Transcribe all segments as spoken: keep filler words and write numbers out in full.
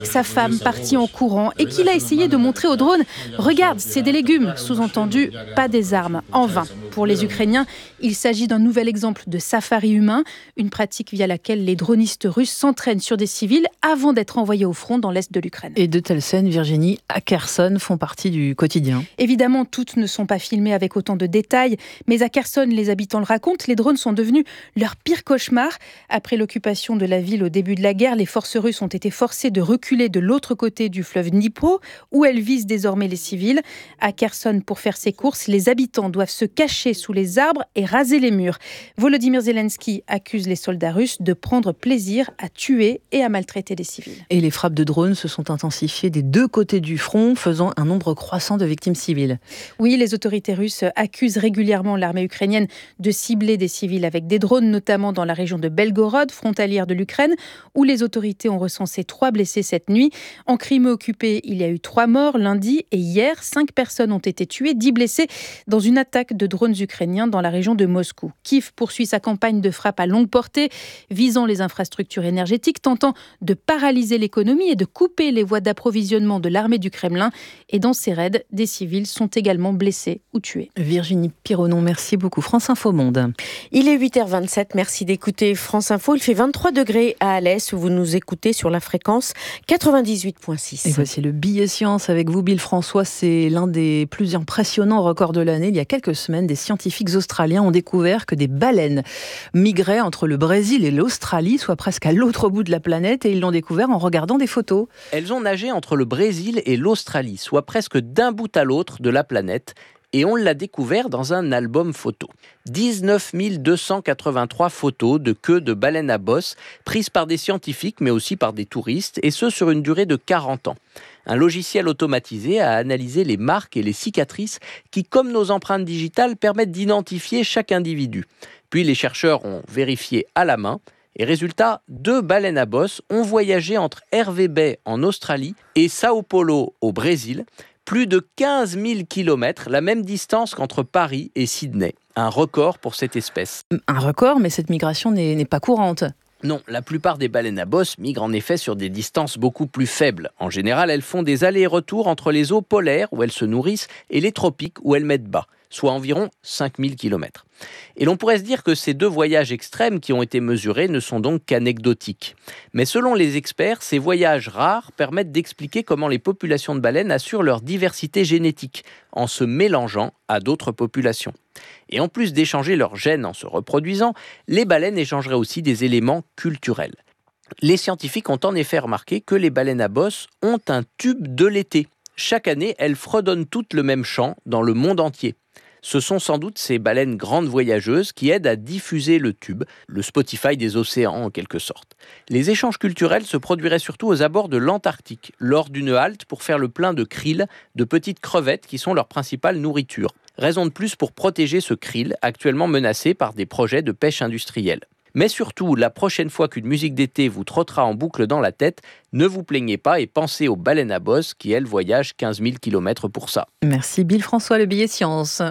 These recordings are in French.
sa femme partie en courant et qu'il a essayé de montrer au drone « Regarde, c'est des légumes », sous-entendu « pas des armes », en vain. Pour les Ukrainiens, il s'agit d'un nouvel exemple de safari humain, une pratique via laquelle les dronistes russes s'entraînent sur des civils avant d'être envoyés au front dans l'est de l'Ukraine. Et de telles scènes, Virginie, à Kherson, font partie du quotidien. Évidemment, toutes ne sont pas filmées avec autant de détails, mais à Kherson, les habitants le racontent, les drones sont devenus leur pire cauchemar. Après l'occupation de la ville au début de la guerre, les forces russes ont été forcées de reculer de l'autre côté du fleuve Dnipro, où elles visent désormais les civils. À Kherson, pour faire ses courses, les habitants doivent se cacher sous les arbres et raser les murs. Volodymyr Zelensky accuse les soldats russes de prendre plaisir à tuer et à maltraiter des civils. Et les frappes de drones se sont intensifiées des deux côtés du front, faisant un nombre croissant de victimes civiles. Oui, les autorités russes accusent régulièrement l'armée ukrainienne de cibler des civils avec des drones, notamment dans la région de Belgorod, frontalière de l'Ukraine, où les autorités ont recensé trois blessés cette nuit. En Crimée occupée, il y a eu trois morts lundi et hier, cinq personnes ont été tuées, dix blessés dans une attaque de drones ukrainiens dans la région de Moscou. Kiev poursuit sa campagne de frappe à longue portée, visant les infrastructures énergétiques, tentant de paralyser l'économie et de couper les voies d'approvisionnement de l'armée du Kremlin. Et dans ces raids, des civils sont également blessés ou tués. Virginie Pironon, merci beaucoup. France Info Monde. Il est huit heures vingt-sept, merci d'écouter France Info. Il fait vingt-trois degrés à Alès, où vous nous écoutez sur la fréquence quatre-vingt-dix-huit virgule six. Et voici le billet science avec vous, Bill François. C'est l'un des plus impressionnants records de l'année. Il y a quelques semaines, des scientifiques australiens ont découvert que des baleines migraient entre le Brésil et l'Australie, soit presque à l'autre bout de la planète, et ils l'ont découvert en regardant des photos. Elles ont nagé entre le Brésil et l'Australie, soit presque d'un bout à l'autre de la planète, et on l'a découvert dans un album photo. dix-neuf mille deux cent quatre-vingt-trois photos de queues de baleines à bosse, prises par des scientifiques mais aussi par des touristes, et ce sur une durée de quarante ans. Un logiciel automatisé a analysé les marques et les cicatrices qui, comme nos empreintes digitales, permettent d'identifier chaque individu. Puis les chercheurs ont vérifié à la main, et résultat, deux baleines à bosse ont voyagé entre Hervey Bay en Australie et Sao Paulo au Brésil, plus de quinze mille kilomètres, la même distance qu'entre Paris et Sydney. Un record pour cette espèce. Un record, mais cette migration n'est, n'est pas courante. Non, la plupart des baleines à bosse migrent en effet sur des distances beaucoup plus faibles. En général, elles font des allers-retours entre les eaux polaires où elles se nourrissent et les tropiques où elles mettent bas, soit environ cinq mille kilomètres. Et l'on pourrait se dire que ces deux voyages extrêmes qui ont été mesurés ne sont donc qu'anecdotiques. Mais selon les experts, ces voyages rares permettent d'expliquer comment les populations de baleines assurent leur diversité génétique en se mélangeant à d'autres populations. Et en plus d'échanger leurs gènes en se reproduisant, les baleines échangeraient aussi des éléments culturels. Les scientifiques ont en effet remarqué que les baleines à bosse ont un tube de l'été. Chaque année, elles fredonnent toutes le même chant dans le monde entier. Ce sont sans doute ces baleines grandes voyageuses qui aident à diffuser le tube, le Spotify des océans en quelque sorte. Les échanges culturels se produiraient surtout aux abords de l'Antarctique, lors d'une halte pour faire le plein de krill, de petites crevettes qui sont leur principale nourriture. Raison de plus pour protéger ce krill, actuellement menacé par des projets de pêche industrielle. Mais surtout, la prochaine fois qu'une musique d'été vous trottera en boucle dans la tête, ne vous plaignez pas et pensez aux baleines à bosse qui, elles, voyagent quinze mille kilomètres pour ça. Merci Bill François, le billet science.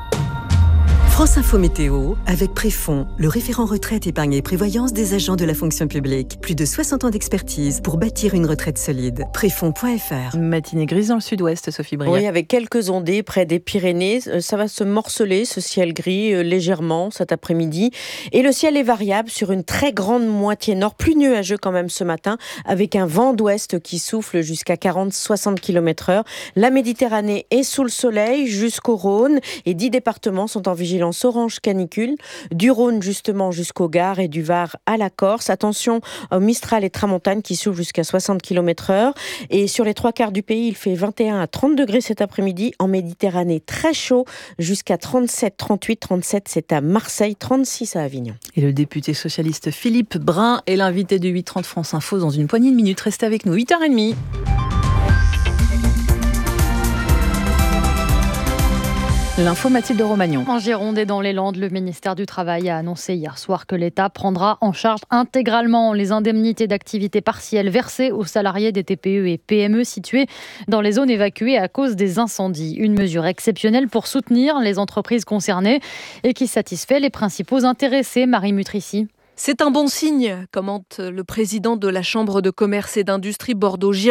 France Info Météo, avec Préfond, le référent retraite, épargne et prévoyance des agents de la fonction publique. Plus de soixante ans d'expertise pour bâtir une retraite solide. Préfond point f r. Matinée grise dans le sud-ouest, Sophie Briat. Oui, avec quelques ondées près des Pyrénées. Ça va se morceler, ce ciel gris, euh, légèrement cet après-midi. Et le ciel est variable sur une très grande moitié nord, plus nuageux quand même ce matin, avec un vent d'ouest qui souffle jusqu'à quarante à soixante kilomètres heure. La Méditerranée est sous le soleil jusqu'au Rhône et dix départements sont en vigilance orange canicule, du Rhône justement jusqu'au Gard et du Var à la Corse. Attention au Mistral et Tramontane qui soufflent jusqu'à soixante kilomètres heure. Et sur les trois quarts du pays, il fait vingt et un à trente degrés cet après-midi. En Méditerranée, très chaud, jusqu'à trente-sept, trente-huit, trente-sept, c'est à Marseille, trente-six à Avignon. Et le député socialiste Philippe Brun est l'invité de huit heures trente France Info dans une poignée de minutes. Restez avec nous, huit heures trente. L'info Mathilde Romagnon. En Gironde et dans les Landes, le ministère du Travail a annoncé hier soir que l'État prendra en charge intégralement les indemnités d'activité partielle versées aux salariés des T P E et P M E situés dans les zones évacuées à cause des incendies. Une mesure exceptionnelle pour soutenir les entreprises concernées et qui satisfait les principaux intéressés. Marie Mutrici. C'est un bon signe, commente le président de la Chambre de commerce et d'industrie Bordeaux.